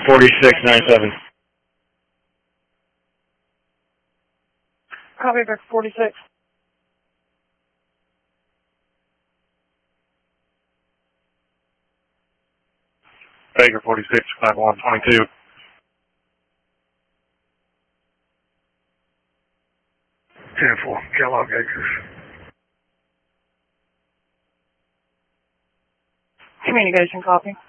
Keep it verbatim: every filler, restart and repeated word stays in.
forty-six ninety-seven. Copy, Baker forty-six. Baker forty-six, five one twenty-two. ten four, Kellogg Acres. Communication copy.